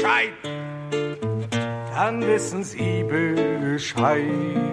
Bescheid, dann wissen Sie Bescheid.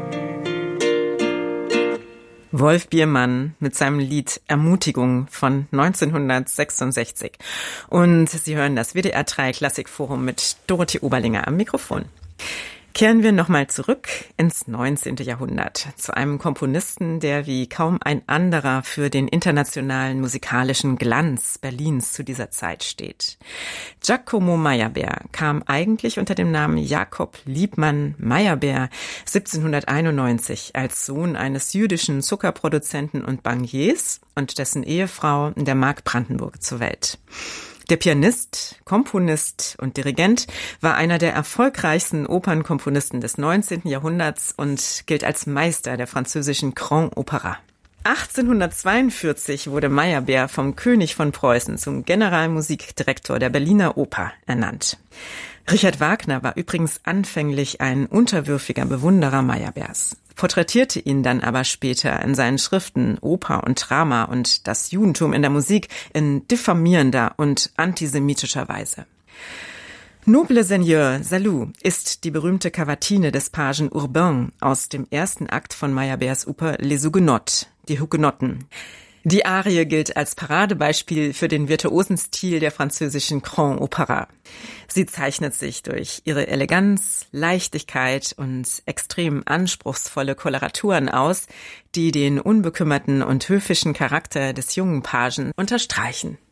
Wolf Biermann mit seinem Lied Ermutigung von 1966. Und Sie hören das WDR 3 Klassikforum mit Dorothee Oberlinger am Mikrofon. Kehren wir nochmal zurück ins 19. Jahrhundert, zu einem Komponisten, der wie kaum ein anderer für den internationalen musikalischen Glanz Berlins zu dieser Zeit steht. Giacomo Meyerbeer kam eigentlich unter dem Namen Jakob Liebmann Meyerbeer 1791 als Sohn eines jüdischen Zuckerproduzenten und Bankiers und dessen Ehefrau in der Mark Brandenburg zur Welt. Der Pianist, Komponist und Dirigent war einer der erfolgreichsten Opernkomponisten des 19. Jahrhunderts und gilt als Meister der französischen Grand Opera. 1842 wurde Meyerbeer vom König von Preußen zum Generalmusikdirektor der Berliner Oper ernannt. Richard Wagner war übrigens anfänglich ein unterwürfiger Bewunderer Meyerbeers, porträtierte ihn dann aber später in seinen Schriften Oper und Drama und das Judentum in der Musik in diffamierender und antisemitischer Weise. Noble Seigneur, Salut ist die berühmte Kavatine des Pagen Urbain aus dem ersten Akt von Meyerbeers Oper Les Huguenots, die Hugenotten. Die Arie gilt als Paradebeispiel für den virtuosen Stil der französischen Grand Opera. Sie zeichnet sich durch ihre Eleganz, Leichtigkeit und extrem anspruchsvolle Koloraturen aus, die den unbekümmerten und höfischen Charakter des jungen Pagen unterstreichen.